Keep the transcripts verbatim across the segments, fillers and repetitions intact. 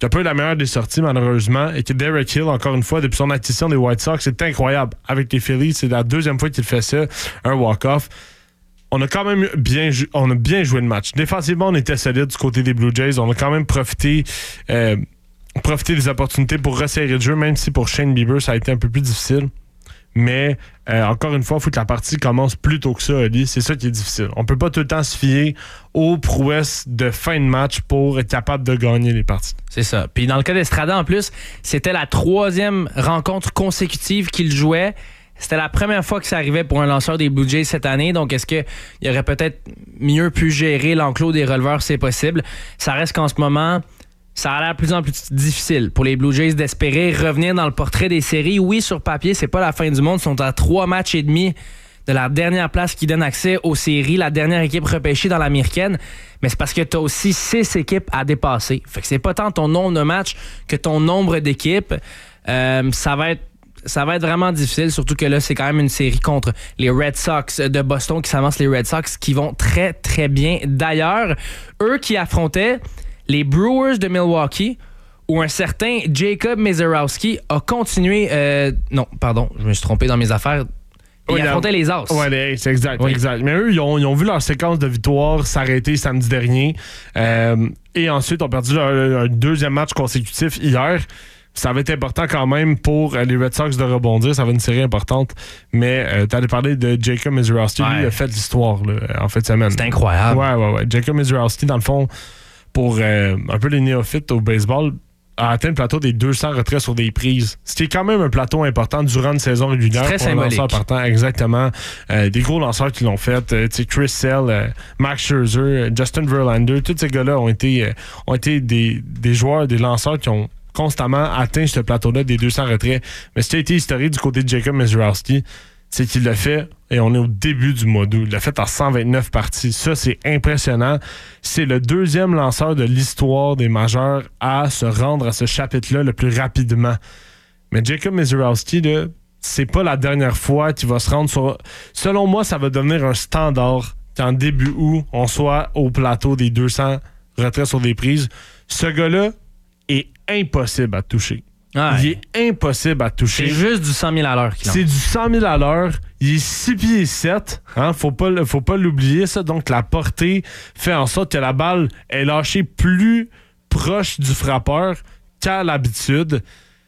qui a pas eu la meilleure des sorties, malheureusement, et que Derek Hill, encore une fois, depuis son acquisition des White Sox, c'est incroyable. Avec les Phillies, c'est la deuxième fois qu'il fait ça, un walk-off. On a quand même bien, on a bien joué le match. Défensivement, on était solide du côté des Blue Jays. On a quand même profité, euh, profité des opportunités pour resserrer le jeu, même si pour Shane Bieber, ça a été un peu plus difficile. Mais euh, encore une fois, il faut que la partie commence plus tôt que ça, Ali. C'est ça qui est difficile. On peut pas tout le temps se fier aux prouesses de fin de match pour être capable de gagner les parties. C'est ça. Puis dans le cas d'Estrada, en plus, c'était la troisième rencontre consécutive qu'il jouait. C'était la première fois que ça arrivait pour un lanceur des Blue Jays cette année. Donc, est-ce qu'il aurait peut-être mieux pu gérer l'enclos des releveurs? C'est possible. Ça reste qu'en ce moment, ça a l'air de plus en plus difficile pour les Blue Jays d'espérer revenir dans le portrait des séries. Oui, sur papier, c'est pas la fin du monde. Ils sont à trois matchs et demi de la dernière place qui donne accès aux séries, la dernière équipe repêchée dans l'américaine. Mais c'est parce que tu as aussi six équipes à dépasser. Fait que c'est pas tant ton nombre de matchs que ton nombre d'équipes. Euh, ça va être Ça va être vraiment difficile, surtout que là, c'est quand même une série contre les Red Sox de Boston qui s'avancent, les Red Sox qui vont très, très bien. D'ailleurs, eux qui affrontaient les Brewers de Milwaukee, où un certain Jacob Misiorowski a continué... Euh, non, pardon, je me suis trompé dans mes affaires. Ils oui, affrontaient les As. Oui, c'est exact, oui. exact. Mais eux, ils ont, ils ont vu leur séquence de victoires s'arrêter samedi dernier. Euh, et ensuite, ont perdu leur, leur deuxième match consécutif hier. Ça va être important quand même pour euh, les Red Sox de rebondir. Ça va être une série importante. Mais euh, tu allais parler de Jacob Misiorowski. Ouais. Lui, il a fait l'histoire là, en fin de semaine. C'est incroyable. Ouais, ouais, ouais. Jacob Misiorowski, dans le fond, pour euh, un peu les néophytes au baseball, a atteint le plateau des deux cents retraits sur des prises. Ce qui est quand même un plateau important durant une saison régulière. Très pour symbolique. Un lanceur partant, exactement. Euh, des gros lanceurs qui l'ont fait. Euh, Chris Sale, euh, Max Scherzer, euh, Justin Verlander. Tous ces gars-là ont été, euh, ont été des, des joueurs, des lanceurs qui ont constamment atteint ce plateau-là des deux cents retraits. Mais ce qui a été historique du côté de Jacob Misiorowski, c'est qu'il l'a fait, et on est au début du mois d'août, il l'a fait en cent vingt-neuf parties. Ça, c'est impressionnant. C'est le deuxième lanceur de l'histoire des majeurs à se rendre à ce chapitre-là le plus rapidement. Mais Jacob Misiorowski, là, c'est pas la dernière fois qu'il va se rendre sur... Selon moi, ça va devenir un standard qu'en début août, on soit au plateau des deux cents retraits sur des prises. Ce gars-là est impossible à toucher. Ouais. Il est impossible à toucher. C'est juste du cent mille à l'heure qu'il C'est du cent mille à l'heure. Il est six pieds sept. Hein? Faut pas, faut pas l'oublier, ça. Donc, la portée fait en sorte que la balle est lâchée plus proche du frappeur qu'à l'habitude.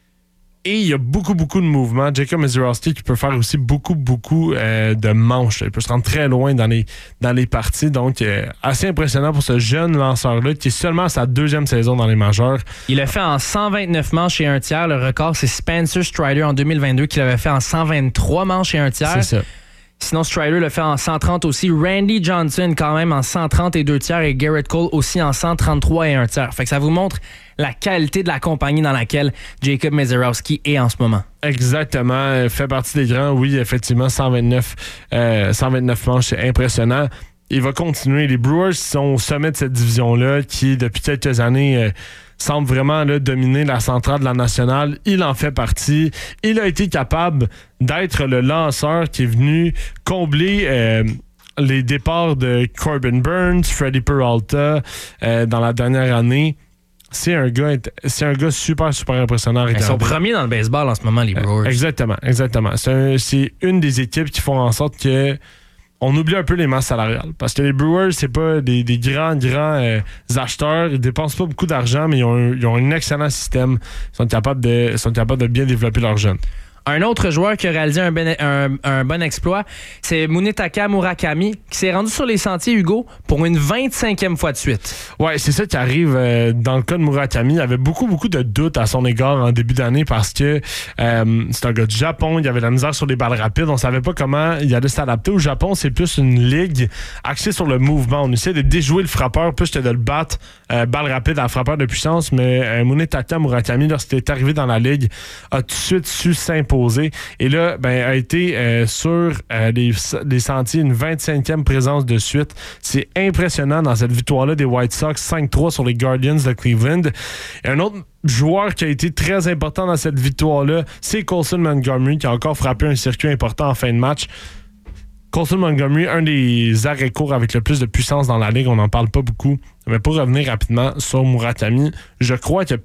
Et il y a beaucoup, beaucoup de mouvements. Jacob Misiorowski qui peut faire aussi beaucoup, beaucoup euh, de manches. Il peut se rendre très loin dans les, dans les parties. Donc, euh, assez impressionnant pour ce jeune lanceur-là qui est seulement à sa deuxième saison dans les majeurs. Il l'a fait en cent vingt-neuf manches et un tiers. Le record, c'est Spencer Strider en deux mille vingt-deux qui l'avait fait en cent vingt-trois manches et un tiers. C'est ça. Sinon, Strider le fait en cent trente aussi. Randy Johnson, quand même, en cent trente et deux tiers. Et Garrett Cole aussi en cent trente-trois et un tiers. Fait que ça vous montre la qualité de la compagnie dans laquelle Jacob Misiorowski est en ce moment. Exactement. Il fait partie des grands. Oui, effectivement, cent vingt-neuf, euh, cent vingt-neuf manches, c'est impressionnant. Il va continuer. Les Brewers sont au sommet de cette division-là qui, depuis quelques années... Euh, semble vraiment là, dominer la centrale de la nationale. Il en fait partie. Il a été capable d'être le lanceur qui est venu combler euh, les départs de Corbin Burns, Freddie Peralta euh, dans la dernière année. C'est un gars, c'est un gars super, super impressionnant à regarder. Ils sont premiers dans le baseball en ce moment, les Brewers. Euh, exactement, exactement. C'est, un, c'est une des équipes qui font en sorte que on oublie un peu les masses salariales. Parce que les Brewers, c'est pas des, des grands, grands euh, acheteurs. Ils dépensent pas beaucoup d'argent, mais ils ont un, ils ont un excellent système. Ils sont capables de, sont capables de bien développer leurs jeunes. Un autre joueur qui a réalisé un, ben, un, un bon exploit, c'est Munetaka Murakami, qui s'est rendu sur les sentiers, Hugo, pour une vingt-cinquième fois de suite. Ouais, c'est ça qui arrive euh, dans le cas de Murakami. Il y avait beaucoup, beaucoup de doutes à son égard en début d'année parce que euh, c'est un gars du Japon, il y avait de la misère sur les balles rapides. On savait pas comment il allait s'adapter. Au Japon, c'est plus une ligue axée sur le mouvement. On essaie de déjouer le frappeur plus que de le battre euh, balle rapide à frappeur de puissance. Mais euh, Munetaka Murakami, lorsqu'il est arrivé dans la ligue, a tout de suite su s'imposer. Et là, ben, a été euh, sur euh, les, les sentiers une vingt-cinquième présence de suite. C'est impressionnant dans cette victoire-là des White Sox, cinq trois sur les Guardians de Cleveland. Et un autre joueur qui a été très important dans cette victoire-là, c'est Colson Montgomery, qui a encore frappé un circuit important en fin de match. Colson Montgomery, un des arrêts courts avec le plus de puissance dans la ligue, on n'en parle pas beaucoup. Mais pour revenir rapidement sur Murakami, je crois qu'il y a